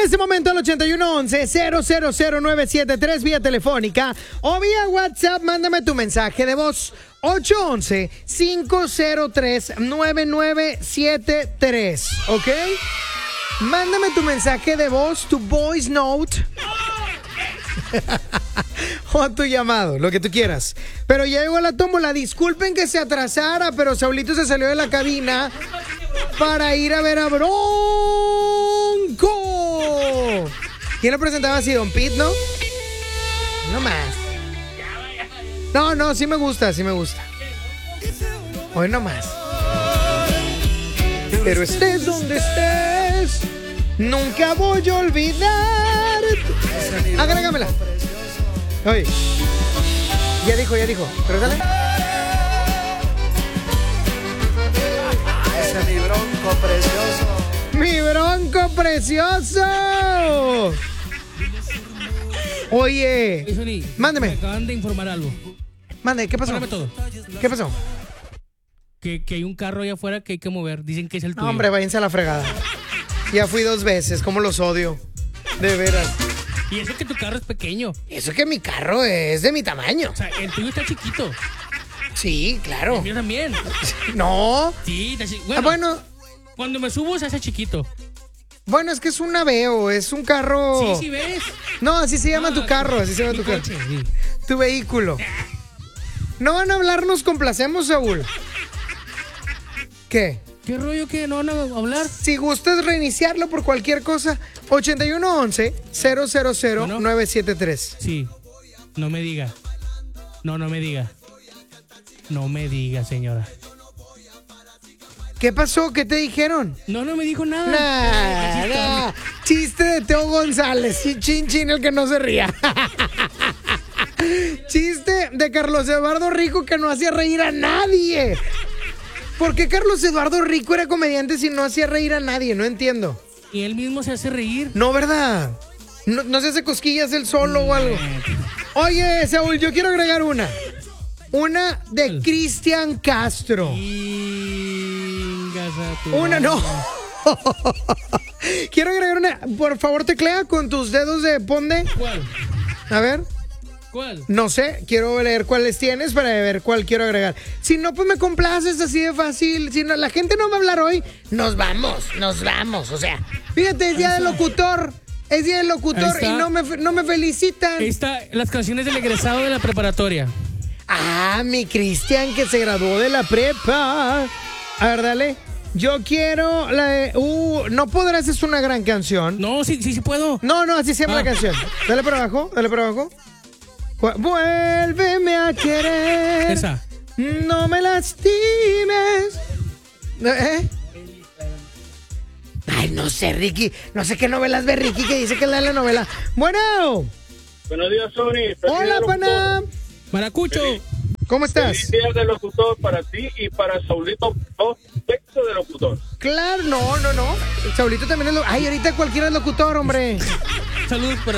este momento al 8111-000973 vía telefónica o vía WhatsApp, mándame tu mensaje de voz. 811-503-9973, ¿ok? Mándame tu mensaje de voz, tu voice note o tu llamado, lo que tú quieras. Pero ya llegó la tómbola. Disculpen que se atrasara, pero Saulito se salió de la cabina para ir a ver a Bronco. ¿Quién lo presentaba así? Don Pete, ¿no? No más. No, sí me gusta, sí me gusta. Hoy no más. Pero estés donde estés, nunca voy a olvidar. Agrégamela. Oye. Ya dijo. Pero dale. Ese es mi Bronco precioso. ¡Mi Bronco precioso! Oye. Sony, mándeme. Me acaban de informar algo. Mande, ¿qué pasó? Párame todo. ¿Qué pasó? Que hay un carro allá afuera que hay que mover. Dicen que es el tuyo. No, hombre, váyanse a la fregada. Ya fui 2 veces, como los odio. De veras. Y eso que tu carro es pequeño. Eso que mi carro es de mi tamaño. O sea, el tuyo está chiquito. Sí, claro. El mío también. No. Sí, está chiquito. Bueno, Cuando me subo se hace chiquito. bueno, es que es un Aveo, es un carro. Sí, ves. No, así se llama tu carro, así se llama Mi tu carro. coche, sí. Tu vehículo. No van a hablar, nos complacemos, Saúl. ¿Qué? ¿Qué rollo que no van a hablar? Si gustas reiniciarlo por cualquier cosa, 8111-000-973. Sí. No me diga. No me diga. No me diga, señora. ¿Qué pasó? ¿Qué te dijeron? No me dijo nada. Nah. Chiste de Teo González. Chin, el que no se ría. Chiste de Carlos Eduardo Rico que no hacía reír a nadie. ¿Por qué Carlos Eduardo Rico era comediante si no hacía reír a nadie? No entiendo. Y él mismo se hace reír. No, ¿verdad? No se hace cosquillas él solo o algo. Oye, Saúl, yo quiero agregar una. Una de Cristian Castro. Una no. Quiero agregar una. Por favor, teclea con tus dedos de ponde. ¿Cuál? A ver. ¿Cuál? No sé, quiero leer cuáles tienes para ver cuál quiero agregar. Si no, pues me complaces así de fácil. Si no, la gente no va a hablar hoy, nos vamos. O sea, fíjate, es día del locutor. Es día del locutor y no me felicitan. Ahí está, las canciones del egresado de la preparatoria. Ah, mi Cristian que se graduó de la prepa. A ver, dale. Yo quiero la de... no podrás, es una gran canción. No, sí puedo. No, así se llama la canción. Dale para abajo. Vuélveme a querer. Esa. No me lastimes. Ay, no sé, Ricky. No sé qué novelas ve Ricky que dice que lee la novela. Bueno. Buenos días, Sony. Hola, pana. Maracucho. ¿Cómo estás? Feliz día de locutor para ti y para Saulito, texto de locutor. Claro, no. Saulito también es Ay, ahorita cualquiera es locutor, hombre. Saludos para...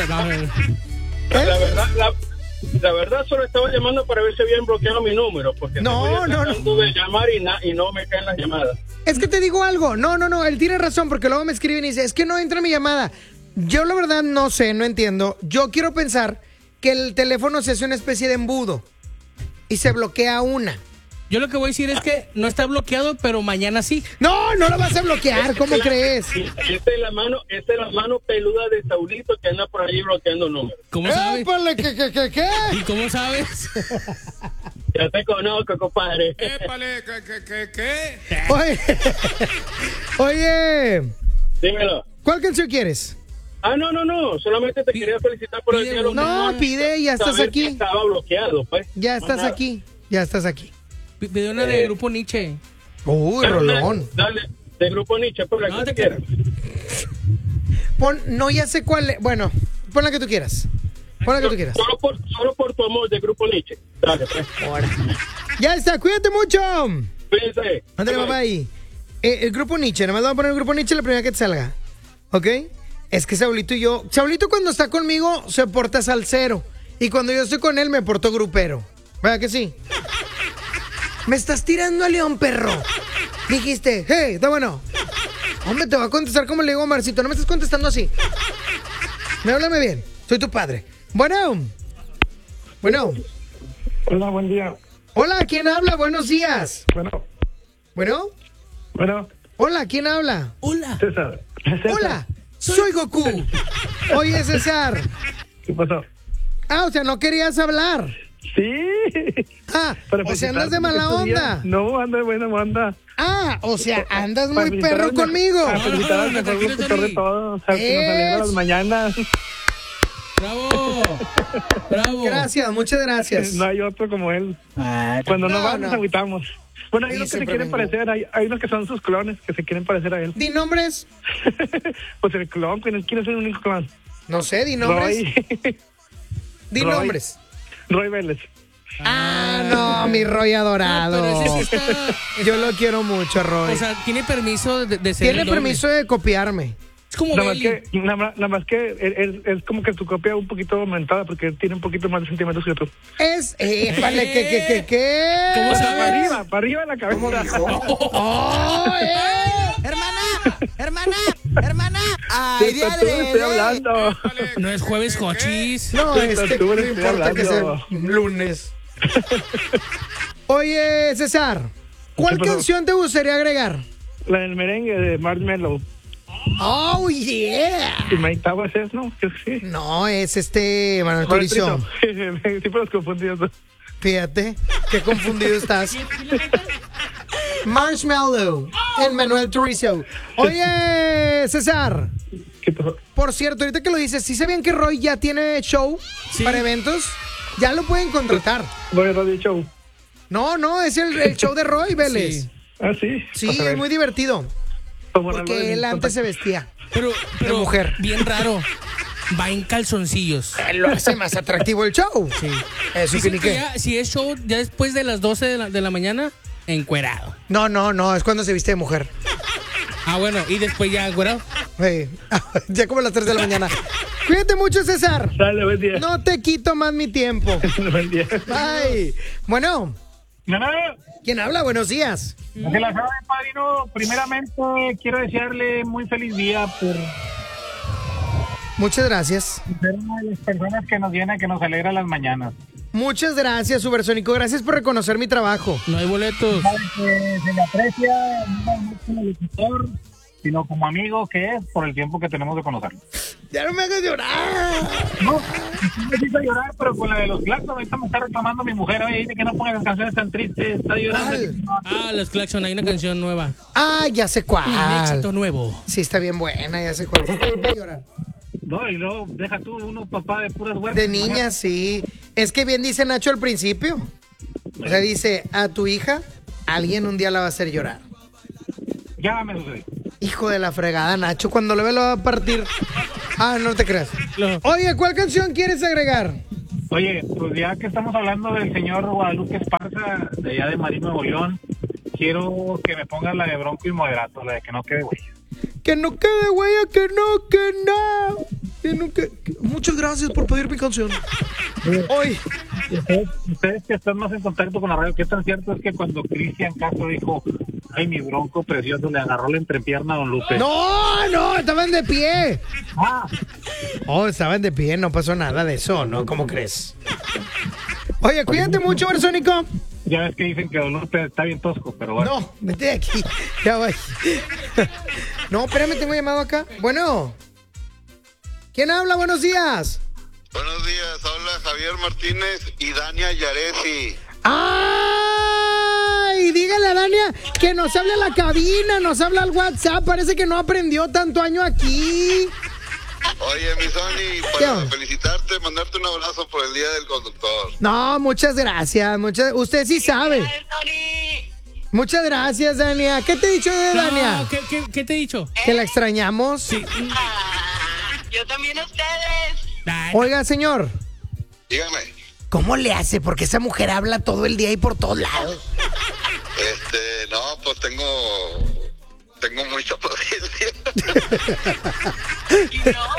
La verdad solo estaba llamando para ver si habían bloqueado mi número, porque no. de llamar y no me caen las llamadas. Es que te digo algo, no, él tiene razón, porque luego me escriben y dice, es que no entra mi llamada. Yo la verdad no sé, no entiendo. Yo quiero pensar que el teléfono se hace una especie de embudo y se bloquea una. Yo lo que voy a decir es que no está bloqueado, pero mañana sí. No lo vas a bloquear, ¿cómo crees? Esta es la mano peluda de Saulito que anda por ahí bloqueando números. ¿Cómo sabes? ¡Épale, qué! ¿Y cómo sabes? Ya te conozco, compadre. ¡Épale, qué! Oye. Dímelo. ¿Cuál canción quieres? No. Solamente te quería felicitar por el día de los No, pide, ya estás aquí. Estaba bloqueado, pues. Ya estás aquí. Pide una de Grupo Nietzsche. Rolón. Dale, de Grupo Nietzsche, por la No, que te quieras. Ya sé cuál. Bueno, pon la que tú quieras. Solo por tu amor de Grupo Nietzsche. Dale, pues. Ahora. Ya está, cuídate mucho. Cuídense. Ándale, papá ahí. El Grupo Nietzsche, nada más vamos a poner el Grupo Nietzsche la primera que te salga. ¿Ok? Es que Saulito y yo... Saulito cuando está conmigo se porta salsero. Y cuando yo estoy con él me porto grupero. ¿Verdad que sí? Me estás tirando a León, perro. Dijiste, hey, está bueno. Hombre, te voy a contestar como le digo a Marcito. No me estás contestando así. Háblame bien. Soy tu padre. Bueno. Hola, buen día. Hola, ¿quién habla? Buenos días. Bueno. Hola, ¿quién habla? Hola. César. Hola, soy Goku. Oye, César. ¿Qué pasó? O sea, no querías hablar. Sí. O sea, andas de mala onda. No, ando de buena onda. O sea, andas muy perro conmigo. Para felicitar al mejor locutor de todos. Al que nos alegra las mañanas. Bravo. Gracias, muchas gracias. No hay otro como él. Cuando no va, nos agüitamos. Bueno, hay unos que se quieren parecer, hay unos que son sus clones, que se quieren parecer a él. ¿Di nombres? Pues el clon, ¿quién es el único clon? No sé, di nombres. Di nombres. Roy Vélez. No, mi Roy adorado. Pero ese sí está... Yo lo quiero mucho, Roy. O sea, tiene permiso de ser. Tiene permiso de copiarme. Es como Belly. Nada más que él es como que tu copia un poquito aumentada porque él tiene un poquito más de centímetros que tú. Vale, ¿qué? ¿Cómo sabes? Para arriba de la cabeza. ¿Cómo dijo? Hermana. Ay, De tortuga estoy hablando. No es jueves cochis. No, De es que tortuga no estoy importa que sea hablando. lunes. Oye, César, ¿cuál ¿Qué pasó? canción te gustaría agregar? La del merengue de Marshmello. Oh, yeah. Y Mike Towers es, ¿no? Sí. No, es Manuel Turizo. Siempre los confundidos. Fíjate, qué confundido estás. Marshmallow, en Manuel Turizo. Oye, César. ¿Qué pasó? Por cierto, ahorita que lo dices, ¿sí sabían que Roy ya tiene show para eventos? Ya lo pueden contratar. Voy a Radio Show. No, es el show de Roy Vélez. Sí. Sí. Sí, Vas a ver. es muy divertido. Como algo de Porque él mi antes se vestía. Pero de mujer. Bien raro. Va en calzoncillos. Lo hace más atractivo el show. Sí. Eso Dicen que que ya, si es show ya después de las 12 de la mañana, encuerado. No, es cuando se viste de mujer. Bueno, y después ya encuerado. Sí. Ya como a las 3 de la mañana. Cuídate mucho, César. Dale, buen día. No te quito más mi tiempo. Buen día. Bye. Bueno, ¿quién habla? Buenos días. Que la sabe, padrino. Primeramente, quiero desearle muy feliz día por Muchas gracias. ser una de las personas que nos llena, que nos alegra las mañanas. Muchas gracias, Supersónico. Gracias por reconocer mi trabajo. No hay boletos. Sabe que se le aprecia, no como locutor, sino como amigo que es por el tiempo que tenemos de conocerlo. Ya no me hagas llorar. No, me hizo llorar, pero con la de los Claxon, ahorita me está reclamando mi mujer, oye, dice que no pongas canciones tan tristes, está llorando. Los Claxon, hay una canción nueva. Ya sé Un cuál. éxito nuevo. Sí, está bien buena, ya sé cuál. Voy a llorar. No, y luego deja tú uno, papá, de puras huertas. De niña, sí. Es que bien dice Nacho al principio. O sea, dice, a tu hija, alguien un día la va a hacer llorar. Ya me sucedió. Hijo de la fregada, Nacho, cuando lo ve lo va a partir. No te creas. No. Oye, ¿cuál canción quieres agregar? Oye, pues ya que estamos hablando del señor Guadalupe Esparza, de allá de Marín, Nuevo León, quiero que me pongas la de Bronco y Moderato, la de Que no quede huella. Que no quede huella, que no. Muchas gracias por pedir mi canción. Hoy. Ustedes que están más en contacto con la radio, ¿qué tan cierto es que cuando Cristian Castro dijo, ay, mi Bronco precioso, le agarró la entrepierna a don Lupe? No, estaban de pie. Ah, Estaban de pie, no pasó nada de eso, ¿no? ¿Cómo crees? Oye, cuídate mucho, Bersónico. ya ves que dicen que don Lupe está bien tosco, pero bueno. No, vete de aquí. Ya voy. No, espérame, tengo llamado acá. Bueno. ¿Quién habla? Buenos días. Buenos días, habla Javier Martínez y Dania Yaresi. ¡Ay! Dígale a Dania que nos hable a la cabina, nos habla al WhatsApp. Parece que no aprendió tanto año aquí. Oye, mi Sony, ¿Qué para onda? felicitarte, mandarte un abrazo por el Día del Conductor. No, muchas gracias. Usted sí sabe. Muchas gracias, Dania. ¿Qué te he dicho de Dania? No, ¿qué te he dicho? Que la extrañamos. Sí. Yo también a ustedes. Ay, Oiga, señor. Dígame, ¿Cómo le hace? Porque esa mujer habla todo el día y por todos lados. no, pues tengo mucha paciencia. ¿Y no?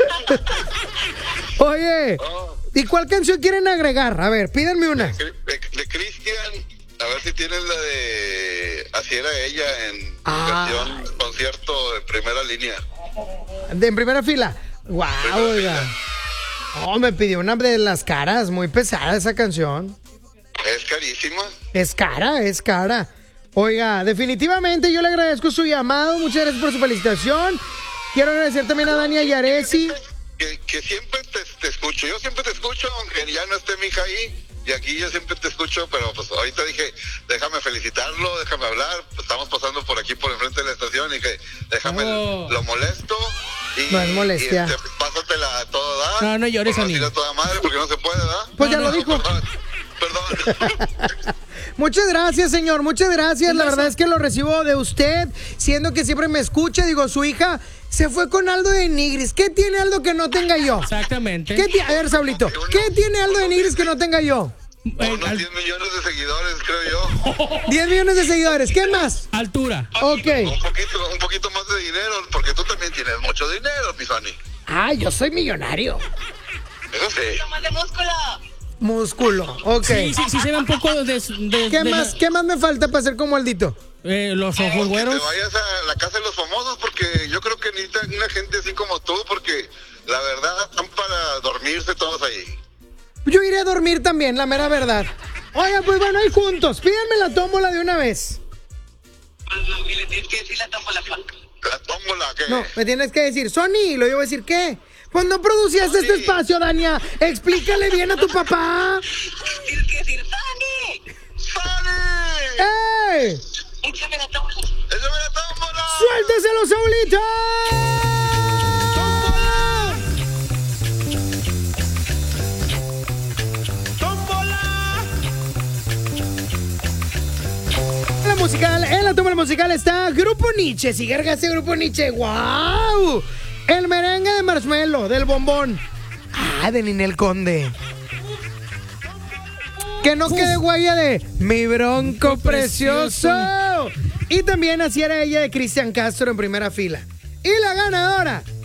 Oye, ¿y cuál canción quieren agregar? A ver, pídanme una. De Cristian, a ver si tienes la de Así era ella en Ah. canción concierto concierto en primera línea. En primera fila. Wow, oiga. Oh, me pidió una de las caras, muy pesada esa canción. Es carísima. Es cara. Oiga, definitivamente yo le agradezco su llamado, muchas gracias por su felicitación. Quiero agradecer también a Dania Yaresi. Que siempre te escucho, yo siempre te escucho, aunque ya no esté mi hija ahí. Y aquí yo siempre te escucho, pero pues ahorita dije, déjame felicitarlo, déjame hablar. Estamos pasando por aquí, por enfrente de la estación, y que déjame lo molesto. Y, no es molestia. Pásatela a todo dar. No llores, Ani. A toda madre, porque no se puede, ¿verdad? Pues ya lo dijo. Perdón. Muchas gracias, señor, muchas gracias. La verdad es que lo recibo de usted, siendo que siempre me escucha. Digo, su hija se fue con Aldo de Nigris. ¿Qué tiene Aldo que no tenga yo? Exactamente. A ver, Saulito, ¿qué tiene Aldo de Nigris que no tenga yo? Unos 10 millones de seguidores, creo yo. 10 millones de seguidores, ¿qué más? Altura. Ok. Un poquito más de dinero, porque tú también tienes mucho dinero, mi Fanny. Ah, yo soy millonario. Eso sí. Más de músculo. Músculo, ok. Sí, se ve un poco de ¿Qué más me falta para ser como Aldito? Los ojos Que güeros. te vayas a la casa de los famosos, porque yo creo que necesitan una gente así como tú, porque la verdad están para dormirse todos ahí. Yo iré a dormir también, la mera verdad. Oiga, pues bueno, ahí juntos. Pídanme la tómbola de una vez. Y le tienes que decir la tómbola, Frank. ¿La tómbola qué? No, me tienes que decir, Sony, lo yo voy a decir, ¿qué? Pues no producías este espacio, Dania. Explícale bien a tu papá. Tienes que decir, ¡Fanny! ¡Fanny! ¡Ey! ¡Échame la tómbola! ¡Échame la tómbola! ¡Suélteselo, Saulito! En la tómbola musical está Grupo Nietzsche. Si carga ese Grupo Nietzsche, ¡wow! El merengue de Marshmello, del bombón. Ah, de Ninel Conde. Que no quede huella de Mi Bronco Precioso. Y también así era ella de Cristian Castro en primera fila. Y la ganadora